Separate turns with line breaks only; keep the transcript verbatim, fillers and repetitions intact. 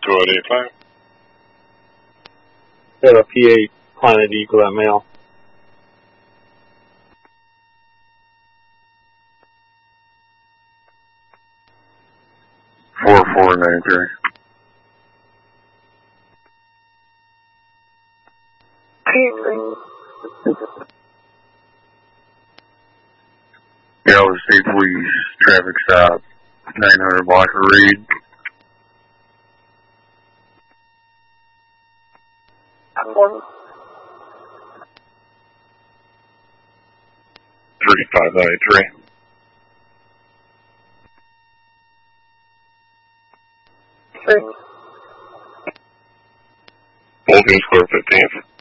two oh eight five.
Got a P eight Planet Eagle at mail.
four four nine three. Yeah, State Police traffic stop, nine hundred block of Reed.
three five nine three. Vulcan Square fifteenth.